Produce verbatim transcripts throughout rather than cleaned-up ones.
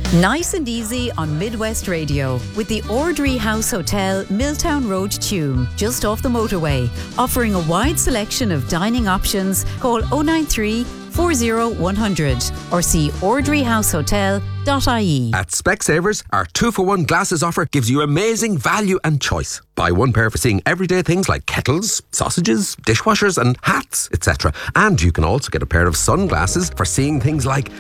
Nice and easy on Midwest Radio with the Ordry House Hotel, Milltown Road, Tuam, just off the motorway. Offering a wide selection of dining options. Call oh nine three, four oh one hundred or see ordry house hotel dot I E. At Specsavers, our two for one glasses offer gives you amazing value and choice. Buy one pair for seeing everyday things like kettles, sausages, dishwashers and hats, et cetera. And you can also get a pair of sunglasses for seeing things like...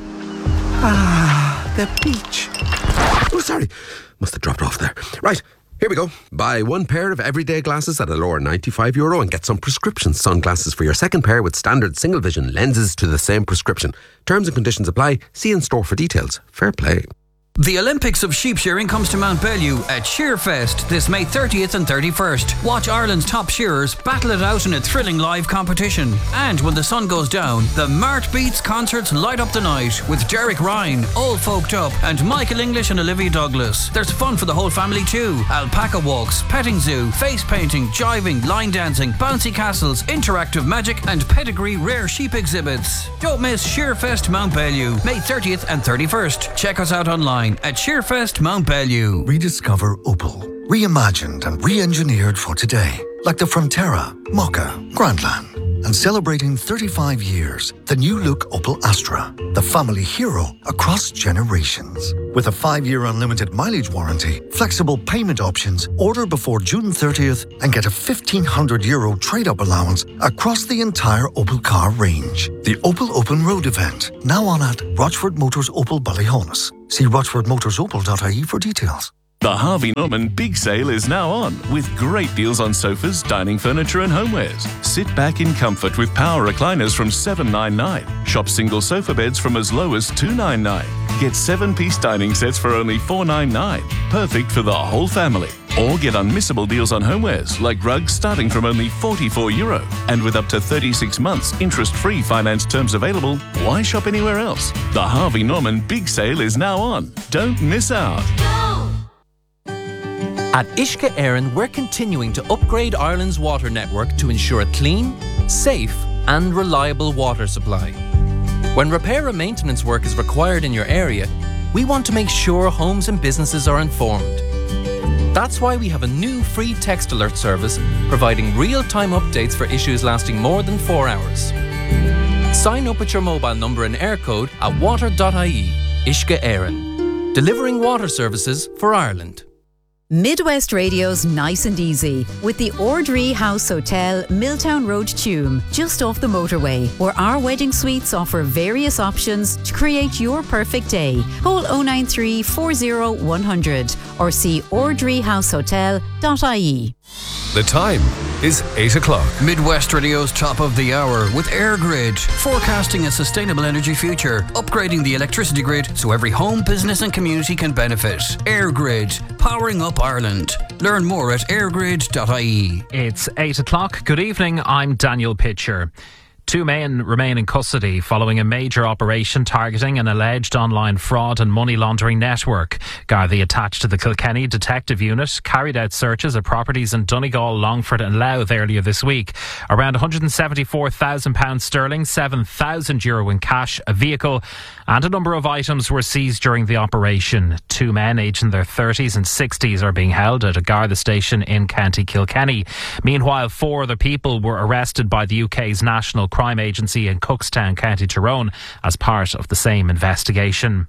Ah, the beach. Oh, sorry. Must have dropped off there. Right, here we go. Buy one pair of everyday glasses at a lower ninety-five euro and get some prescription sunglasses for your second pair with standard single vision lenses to the same prescription. Terms and conditions apply. See in store for details. Fair play. The Olympics of sheep shearing comes to Mount Bellew at Shearfest this May thirtieth and thirty-first. Watch Ireland's top shearers battle it out in a thrilling live competition. And when the sun goes down, the Mart Beats concerts light up the night with Derek Ryan, All Folked Up, and Michael English and Olivia Douglas. There's fun for the whole family too. Alpaca walks, petting zoo, face painting, jiving, line dancing, bouncy castles, interactive magic, and pedigree rare sheep exhibits. Don't miss Shearfest Mount Bellew, May thirtieth and thirty-first. Check us out online at Shearfest Mount Bellew. Rediscover Opel. Reimagined and re-engineered for today. Like the Frontera, Mokka, Grandland. And celebrating thirty-five years, the new look Opel Astra. The family hero across generations. With a five-year unlimited mileage warranty, flexible payment options, order before June thirtieth and get a fifteen hundred euro trade-up allowance across the entire Opel car range. The Opel Open Road event, now on at Rochford Motors Opel Ballyhonus. See rochford motors opel dot I E for details. The Harvey Norman Big Sale is now on, with great deals on sofas, dining furniture and homewares. Sit back in comfort with power recliners from seven ninety-nine. Shop single sofa beds from as low as two ninety-nine. Get seven-piece dining sets for only four ninety-nine. Perfect for the whole family. Or get unmissable deals on homewares, like rugs starting from only forty-four euro. And with up to thirty-six months interest-free finance terms available, why shop anywhere else? The Harvey Norman Big Sale is now on. Don't miss out. At Uisce Éireann, we're continuing to upgrade Ireland's water network to ensure a clean, safe and reliable water supply. When repair and maintenance work is required in your area, we want to make sure homes and businesses are informed. That's why we have a new free text alert service providing real-time updates for issues lasting more than four hours. Sign up with your mobile number and air code at water dot I E. Uisce Éireann. Delivering water services for Ireland. Midwest Radio's Nice and Easy with the Ordry House Hotel, Milltown Road, Tuam, just off the motorway, where our wedding suites offer various options to create your perfect day. Call oh nine three, four oh one hundred or see ordry house hotel dot I E. The time is eight o'clock. Midwest Radio's top of the hour with EirGrid, forecasting a sustainable energy future, upgrading the electricity grid so every home, business and community can benefit. EirGrid, powering up Ireland. Learn more at air grid dot I E. It's eight o'clock. Good evening, I'm Daniel Pitcher. Two men remain in custody following a major operation targeting an alleged online fraud and money laundering network. Gardaí attached to the Kilkenny Detective Unit carried out searches of properties in Donegal, Longford and Louth earlier this week. Around one hundred seventy-four thousand pounds sterling, seven thousand euro in cash, a vehicle and a number of items were seized during the operation. Two men aged in their thirties and sixties are being held at a Garda station in County Kilkenny. Meanwhile, four other people were arrested by the U K's National Crime Agency in Cookstown, County Tyrone, as part of the same investigation.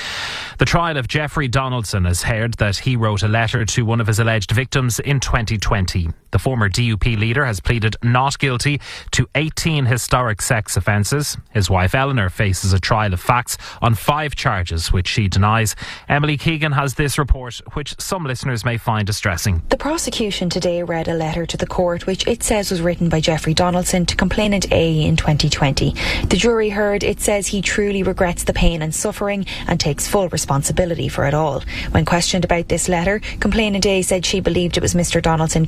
The trial of Jeffrey Donaldson has heard that he wrote a letter to one of his alleged victims in twenty twenty. The former D U P leader has pleaded not guilty to eighteen historic sex offences. His wife Eleanor faces a trial of facts on five charges which she denies. Emily Keegan has this report, which some listeners may find distressing. The prosecution today read a letter to the court which it says was written by Jeffrey Donaldson to complainant A in twenty twenty. The jury heard it says he truly regrets the pain and suffering and takes full responsibility for it all. When questioned about this letter, complainant A said she believed it was Mr Donaldson trying to apologise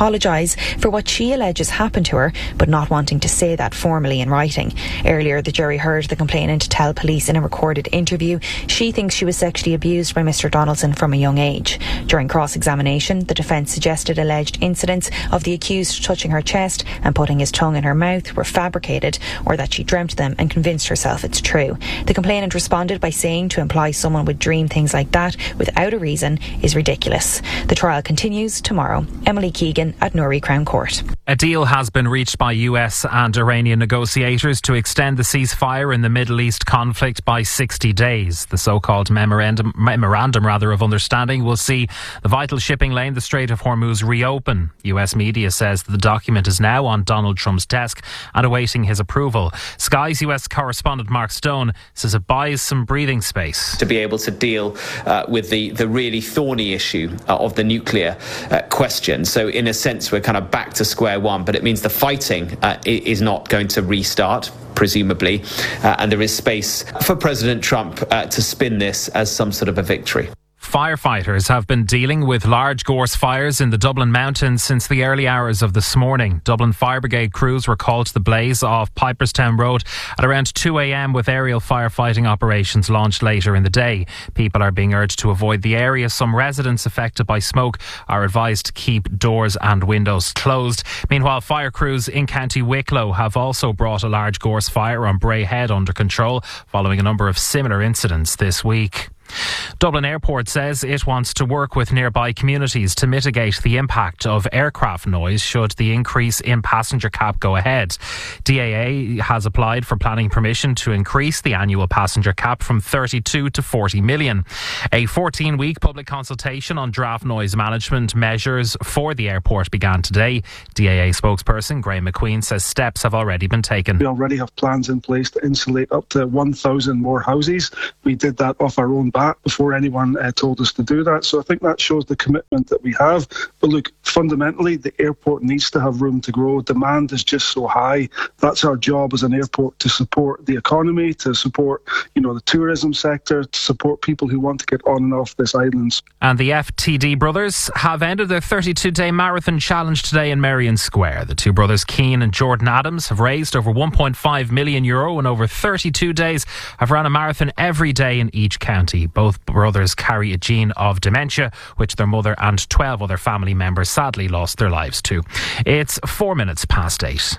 apologise for what she alleges happened to her, but not wanting to say that formally in writing. Earlier, the jury heard the complainant tell police in a recorded interview she thinks she was sexually abused by Mr Donaldson from a young age. During cross-examination, the defence suggested alleged incidents of the accused touching her chest and putting his tongue in her mouth were fabricated, or that she dreamt them and convinced herself it's true. The complainant responded by saying to imply someone would dream things like that without a reason is ridiculous. The trial continues tomorrow. Emily Keegan at Newry Crown Court. A deal has been reached by U S and Iranian negotiators to extend the ceasefire in the Middle East conflict by sixty days. The so-called memorandum, memorandum rather, of understanding will see the vital shipping lane, the Strait of Hormuz, reopen. U S media says the document is now on Donald Trump's desk and awaiting his approval. Sky's U S correspondent Mark Stone says it buys some breathing space to be able to deal uh, with the, the really thorny issue uh, of the nuclear uh, question. So in a sense, we're kind of back to square one, but it means the fighting uh, is not going to restart, presumably, uh, and there is space for President Trump uh, to spin this as some sort of a victory. Firefighters have been dealing with large gorse fires in the Dublin mountains since the early hours of this morning. Dublin Fire Brigade crews were called to the blaze off Piperstown Road at around two a.m. with aerial firefighting operations launched later in the day. People are being urged to avoid the area. Some residents affected by smoke are advised to keep doors and windows closed. Meanwhile, fire crews in County Wicklow have also brought a large gorse fire on Bray Head under control following a number of similar incidents this week. Dublin Airport says it wants to work with nearby communities to mitigate the impact of aircraft noise should the increase in passenger cap go ahead. D A A has applied for planning permission to increase the annual passenger cap from thirty-two to forty million. A fourteen-week public consultation on draft noise management measures for the airport began today. D A A spokesperson Graham McQueen says steps have already been taken. We already have plans in place to insulate up to one thousand more houses. We did that off our own bat before anyone uh, told us to do that. So I think that shows the commitment that we have. But look, fundamentally, the airport needs to have room to grow. Demand is just so high. That's our job as an airport, to support the economy, to support, you know, the tourism sector, to support people who want to get on and off this island. And the F T D brothers have ended their thirty-two-day marathon challenge today in Merrion Square. The two brothers, Keane and Jordan Adams, have raised over one point five million euro and over thirty-two days have run a marathon every day in each county. Both brothers carry a gene of dementia, which their mother and twelve other family members sadly lost their lives to. It's four minutes past eight.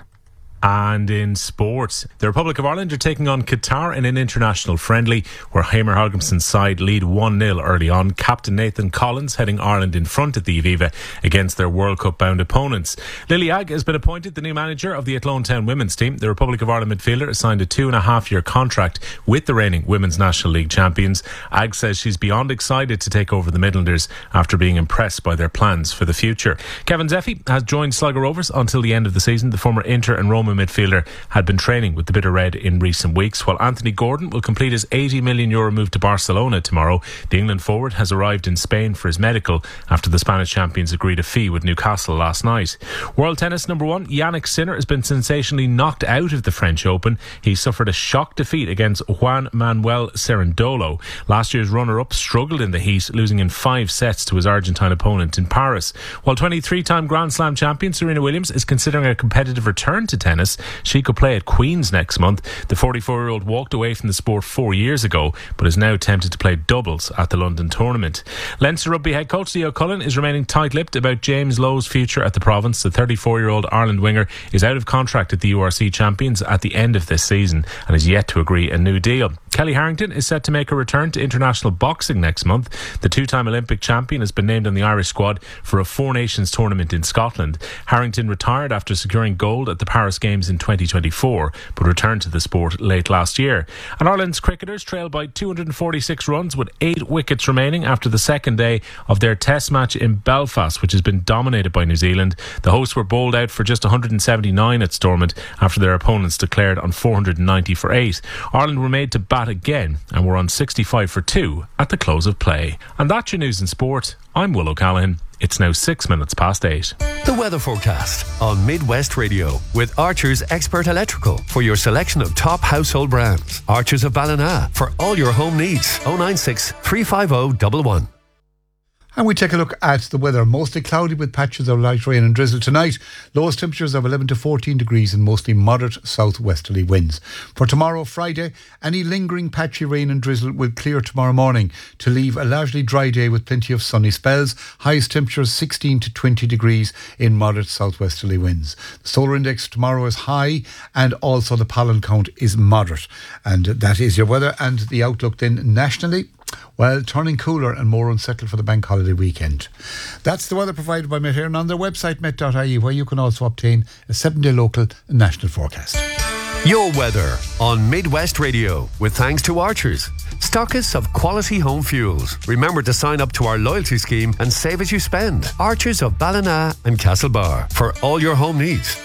And in sports, the Republic of Ireland are taking on Qatar in an international friendly where Hamer Hogginson's side lead one nil early on. Captain Nathan Collins heading Ireland in front at the Aviva against their World Cup bound opponents. Lily Agg has been appointed the new manager of the Athlone Town women's team. The Republic of Ireland midfielder has signed a two and a half year contract with the reigning Women's National League champions. Agg says she's beyond excited to take over the Midlanders after being impressed by their plans for the future. Kevin Zeffy has joined Sligo Rovers until the end of the season. The former Inter and Roma midfielder had been training with the Bitter Red in recent weeks, while Anthony Gordon will complete his eighty million euro move to Barcelona tomorrow. The England forward has arrived in Spain for his medical after the Spanish champions agreed a fee with Newcastle last night. World tennis number one, Yannick Sinner, has been sensationally knocked out of the French Open. He suffered a shock defeat against Juan Manuel Cerundolo. Last year's runner-up struggled in the heat, losing in five sets to his Argentine opponent in Paris. While twenty-three-time Grand Slam champion Serena Williams is considering a competitive return to tennis, she could play at Queen's next month. The forty-four-year-old walked away from the sport four years ago, but is now tempted to play doubles at the London tournament. Leinster Rugby head coach Leo Cullen is remaining tight-lipped about James Lowe's future at the province. The thirty-four-year-old Ireland winger is out of contract at the U R C champions at the end of this season and is yet to agree a new deal. Kelly Harrington is set to make a return to international boxing next month. The two-time Olympic champion has been named on the Irish squad for a Four Nations tournament in Scotland. Harrington retired after securing gold at the Paris Games in twenty twenty-four, but returned to the sport late last year. And Ireland's cricketers trail by two hundred forty-six runs with eight wickets remaining after the second day of their test match in Belfast, which has been dominated by New Zealand. The hosts were bowled out for just one hundred seventy-nine at Stormont after their opponents declared on four hundred ninety for eight. Ireland were made to bat again and were on sixty-five for two at the close of play. And that's your news in sport. I'm Will O'Callaghan. It's now six minutes past eight. The weather forecast on Midwest Radio with Archer's Expert Electrical for your selection of top household brands. Archer's of Ballina for all your home needs. oh nine six, three five oh, one one. And we take a look at the weather. Mostly cloudy with patches of light rain and drizzle tonight. Lowest temperatures of eleven to fourteen degrees and mostly moderate southwesterly winds. For tomorrow, Friday, any lingering patchy rain and drizzle will clear tomorrow morning to leave a largely dry day with plenty of sunny spells. Highest temperatures sixteen to twenty degrees in moderate southwesterly winds. The solar index tomorrow is high and also the pollen count is moderate. And that is your weather and the outlook then nationally. Well, turning cooler and more unsettled for the bank holiday weekend. That's the weather provided by Met Éireann and on their website met dot I E, where you can also obtain a seven-day local and national forecast. Your weather on Midwest Radio with thanks to Archers, stockists of quality home fuels. Remember to sign up to our loyalty scheme and save as you spend. Archers of Ballina and Castlebar for all your home needs.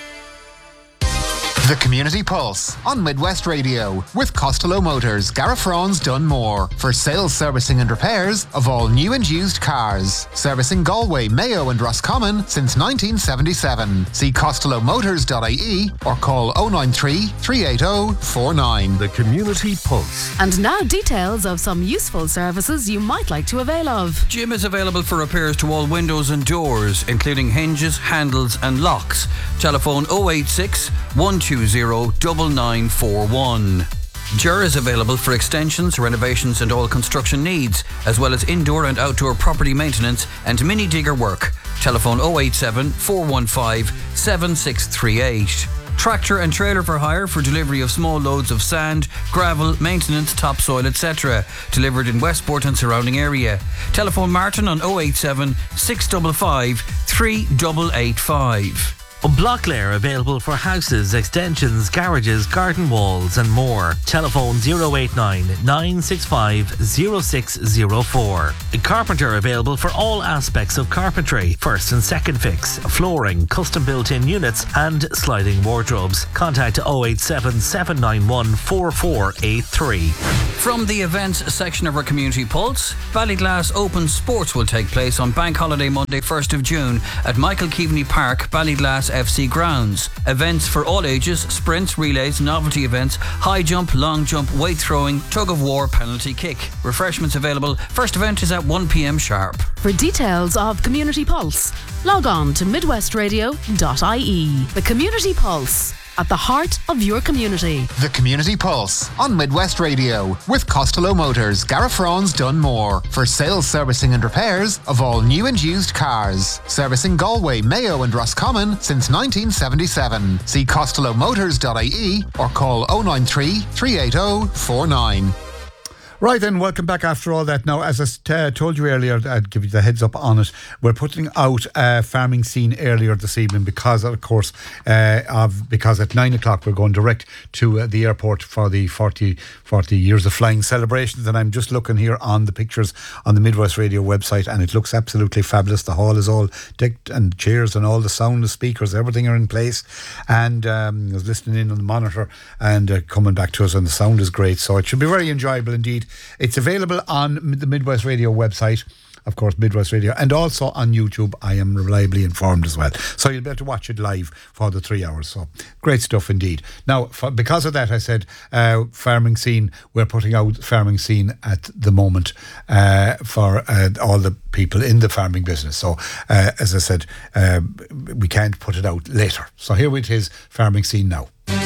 The Community Pulse on Midwest Radio with Costello Motors, Garafron's Dunmore for sales, servicing and repairs of all new and used cars. Servicing Galway, Mayo and Roscommon since nineteen seventy-seven. See costello motors dot I E or call oh nine three, three eight oh, four nine. The Community Pulse. And now details of some useful services you might like to avail of. Jim is available for repairs to all windows and doors, including hinges, handles and locks. Telephone oh eight six, one two zero, nine nine four one. Ger is available for extensions, renovations and all construction needs, as well as indoor and outdoor property maintenance and mini digger work. Telephone oh eight seven, four one five, seven six three eight. Tractor and trailer for hire for delivery of small loads of sand, gravel, maintenance, topsoil, et cetera. Delivered in Westport and surrounding area. Telephone Martin on oh eight seven, six five five, three eight eight five. Blocklair available for houses, extensions, garages, garden walls and more. Telephone oh eight nine, nine six five, oh six oh four. Carpenter available for all aspects of carpentry, first and second fix, flooring, custom built-in units and sliding wardrobes. Contact oh eight seven, seven nine one, four four eight three. From the events section of our Community Pulse, Ballyglass Open Sports will take place on Bank Holiday Monday first of June at Michael Keaveney Park, Ballyglass F C grounds. Events for all ages, sprints, relays, novelty events, high jump, long jump, weight throwing, tug of war, penalty kick. Refreshments available. First event is at one p.m. sharp. For details of Community Pulse, log on to midwest radio dot I E. The Community Pulse, at the heart of your community. The Community Pulse on Midwest Radio with Costello Motors, Garafron's Dunmore for sales, servicing and repairs of all new and used cars. Servicing Galway, Mayo and Roscommon since nineteen seventy-seven. See costello motors dot I E or call oh nine three, three eight oh, four nine. Right then, welcome back after all that. Now, as I uh, told you earlier, I'd give you the heads up on it. We're putting out a farming scene earlier this evening because, of course, uh, of because at nine o'clock we're going direct to uh, the airport for the forty, forty years of flying celebrations. And I'm just looking here on the pictures on the Midwest Radio website, and it looks absolutely fabulous. The hall is all decked and chairs and all the sound, the speakers, everything are in place. And um, I was listening in on the monitor and uh, coming back to us, and the sound is great. So it should be very enjoyable indeed. It's available on the Midwest Radio website, of course, Midwest Radio, and also on YouTube. I am reliably informed as well. So you'll be able to watch it live for the three hours. So great stuff indeed. Now, for, because of that, I said uh, farming scene, we're putting out farming scene at the moment uh, for uh, all the people in the farming business. So uh, as I said, uh, we can't put it out later. So here it is, farming scene now.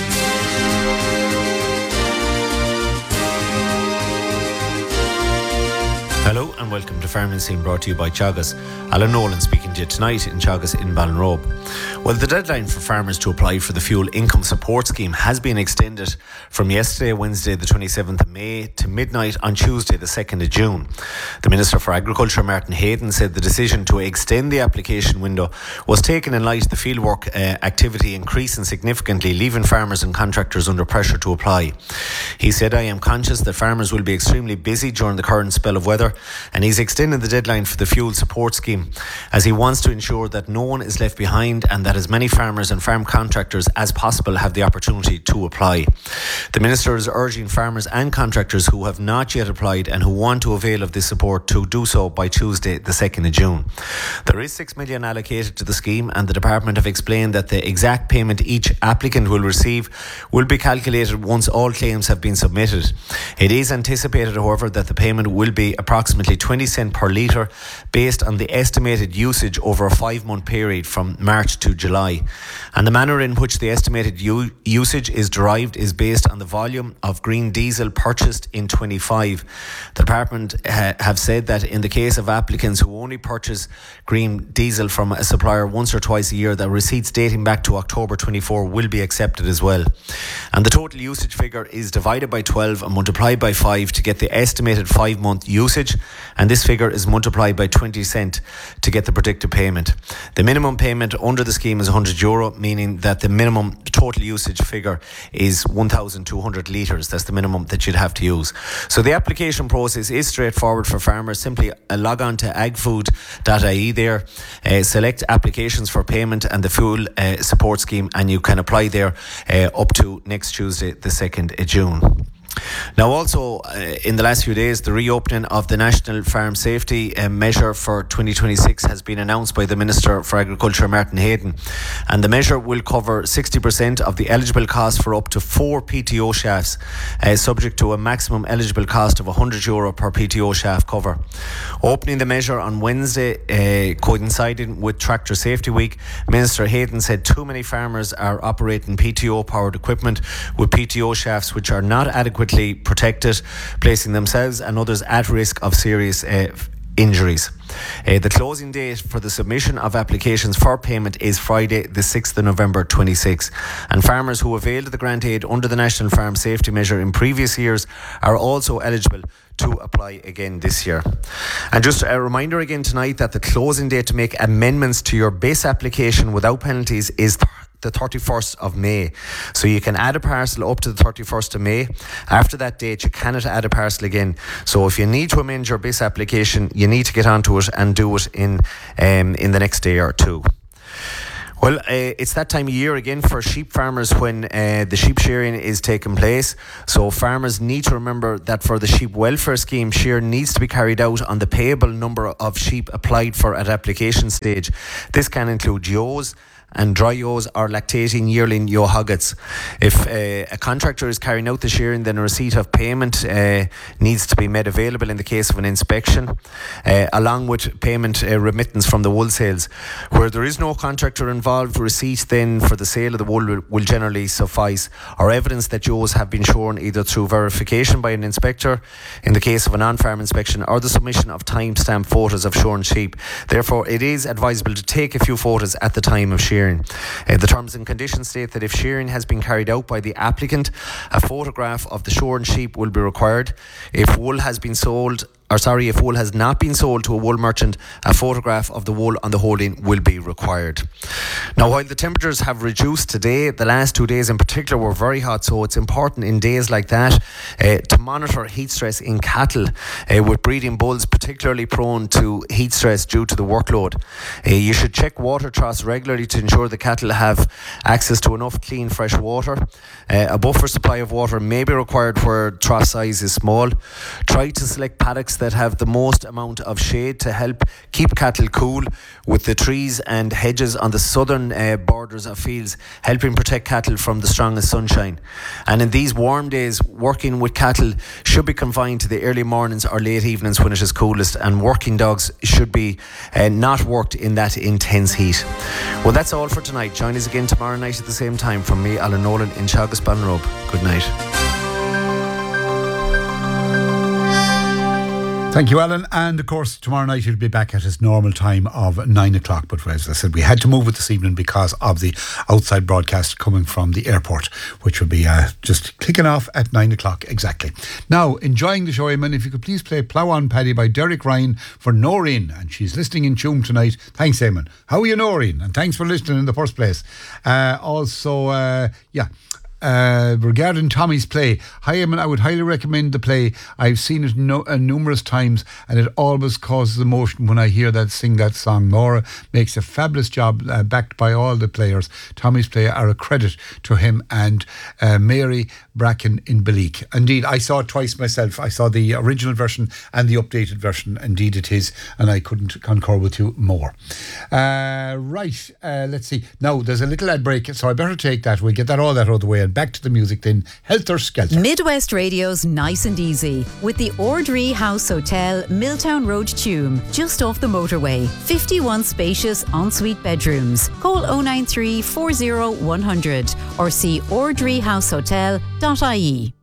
Hello and welcome to Farming Scene, brought to you by Teagasc. Alan Nolan speaking to you tonight in Teagasc in Ballinrobe. Well, the deadline for farmers to apply for the Fuel Income Support Scheme has been extended from yesterday, Wednesday the twenty-seventh of May, to midnight on Tuesday the second of June. The Minister for Agriculture, Martin Hayden, said the decision to extend the application window was taken in light of the fieldwork uh, activity increasing significantly, leaving farmers and contractors under pressure to apply. He said, "I am conscious that farmers will be extremely busy during the current spell of weather, and he's extended the deadline for the fuel support scheme as he wants to ensure that no one is left behind and that that as many farmers and farm contractors as possible have the opportunity to apply. The Minister is urging farmers and contractors who have not yet applied and who want to avail of this support to do so by Tuesday the second of June. There is six million allocated to the scheme, and the Department have explained that the exact payment each applicant will receive will be calculated once all claims have been submitted. It is anticipated, however, that the payment will be approximately twenty cents per litre based on the estimated usage over a five month period from March to July. And the manner in which the estimated u- usage is derived is based on the volume of green diesel purchased in twenty-five. The Department ha- have said that in the case of applicants who only purchase green diesel from a supplier once or twice a year, that receipts dating back to October twenty-four will be accepted as well. And the total usage figure is divided by twelve and multiplied by five to get the estimated five month usage, and this figure is multiplied by twenty cents to get the predicted payment. The minimum payment under the scheme is one hundred euro, meaning that the minimum total usage figure is one thousand two hundred litres. That's the minimum that you'd have to use. So the application process is straightforward for farmers. Simply uh, log on to agfood dot I E there, uh, select applications for payment and the full uh, support scheme, and you can apply there uh, up to next Tuesday the second of June. Now also uh, in the last few days, the reopening of the National Farm Safety uh, Measure for twenty twenty-six has been announced by the Minister for Agriculture, Martin Hayden, and the measure will cover sixty percent of the eligible cost for up to four P T O shafts, uh, subject to a maximum eligible cost of one hundred euro per P T O shaft cover. Opening the measure on Wednesday, uh, coinciding with Tractor Safety Week, Minister Hayden said too many farmers are operating P T O powered equipment with P T O shafts which are not adequate protected, placing themselves and others at risk of serious uh, injuries. Uh, the closing date for the submission of applications for payment is Friday the sixth of November twenty-six, and farmers who availed the grant aid under the National Farm Safety Measure in previous years are also eligible to apply again this year. And just a reminder again tonight that the closing date to make amendments to your base application without penalties is th- the thirty-first of May. So you can add a parcel up to the thirty-first of May. After that date, you cannot add a parcel again. So if you need to amend your base application, you need to get onto it and do it in um, in the next day or two. Well, uh, it's that time of year again for sheep farmers when uh, the sheep shearing is taking place. So farmers need to remember that for the sheep welfare scheme, shearing needs to be carried out on the payable number of sheep applied for at application stage. This can include ewes and dry ewes or lactating yearling ewe hoggets. If uh, a contractor is carrying out the shearing, then a receipt of payment uh, needs to be made available in the case of an inspection, uh, along with payment uh, remittance from the wool sales. Where there is no contractor involved, receipt then for the sale of the wool will, will generally suffice, or evidence that ewes have been shorn either through verification by an inspector in the case of a non-farm inspection, or the submission of time-stamped photos of shorn sheep. Therefore, it is advisable to take a few photos at the time of shearing. Uh, the terms and conditions state that if shearing has been carried out by the applicant, a photograph of the shorn sheep will be required. If wool has been sold or sorry, if wool has not been sold to a wool merchant, a photograph of the wool on the holding will be required. Now, while the temperatures have reduced today, the last two days in particular were very hot, so it's important in days like that uh, to monitor heat stress in cattle, uh, with breeding bulls particularly prone to heat stress due to the workload. Uh, you should check water troughs regularly to ensure the cattle have access to enough clean, fresh water. Uh, a buffer supply of water may be required where trough size is small. Try to select paddocks that have the most amount of shade to help keep cattle cool, with the trees and hedges on the southern uh, borders of fields helping protect cattle from the strongest sunshine. And in these warm days, working with cattle should be confined to the early mornings or late evenings when it is coolest, and working dogs should be uh, not worked in that intense heat. Well, that's all for tonight. Join us again tomorrow night at the same time. From me, Alan Nolan, in Teagasc, Ballinrobe. Good night. Thank you, Alan. And of course, tomorrow night he'll be back at his normal time of nine o'clock. But as I said, we had to move it this evening because of the outside broadcast coming from the airport, which will be uh, just kicking off at nine o'clock exactly. Now, enjoying the show, Eamon, if you could please play Plough On Paddy by Derek Ryan for Noreen. And she's listening in Tuam tonight. Thanks, Eamon. How are you, Noreen? And thanks for listening in the first place. Uh, also, uh, yeah. uh, regarding Tommy's play, hi, Eamon, I would highly recommend the play. I've seen it no, uh, numerous times, and it always causes emotion when I hear that sing that song. Maura makes a fabulous job, uh, backed by all the players. Tommy's play are a credit to him and uh, Mary Bracken in Balik. Indeed, I saw it twice myself. I saw the original version and the updated version. Indeed it is, and I couldn't concur with you more. Uh, right, uh, let's see. Now, there's a little ad break, so I better take that. We'll get that all that out of the way, and back to the music then. Helter Skelter. Midwest Radio's Nice and Easy with the Ordree House Hotel, Milltown Road, Tuam, just off the motorway. fifty-one spacious ensuite bedrooms. Call oh nine three, four oh one hundred or see ordree house hotel dot I E.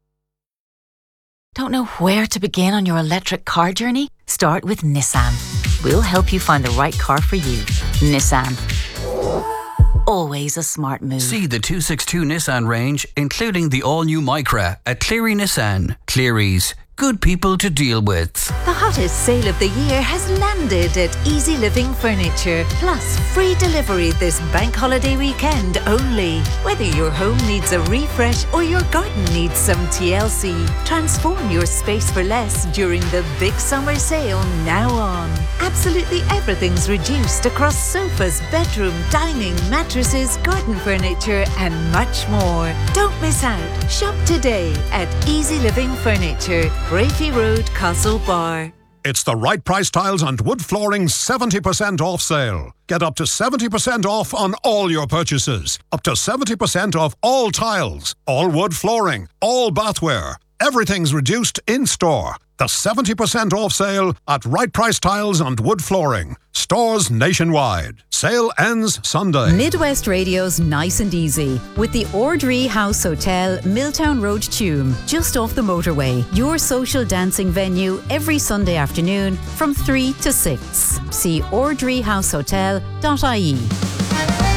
Don't know where to begin on your electric car journey? Start with Nissan. We'll help you find the right car for you. Nissan. Always a smart move. See the two sixty-two Nissan range, including the all-new Micra at Cleary Nissan. Cleary's. Good people to deal with. The hottest sale of the year has landed at Easy Living Furniture. Plus, free delivery this bank holiday weekend only. Whether your home needs a refresh or your garden needs some T L C, transform your space for less during the big summer sale now on. Absolutely everything's reduced across sofas, bedroom, dining, mattresses, garden furniture and much more. Don't miss out. Shop today at Easy Living Furniture, Brafey Road, Castlebar. It's the Right Price Tiles and Wood Flooring seventy percent off sale. Get up to seventy percent off on all your purchases. Up to seventy percent off all tiles, all wood flooring, all bathware. Everything's reduced in store. The seventy percent off sale at Right Price Tiles and Wood Flooring. Stores nationwide. Sale ends Sunday. Midwest Radio's Nice and Easy with the Ordree House Hotel, Milltown Road, Tuam, just off the motorway. Your social dancing venue every Sunday afternoon from three to six. See ordree house hotel dot I E.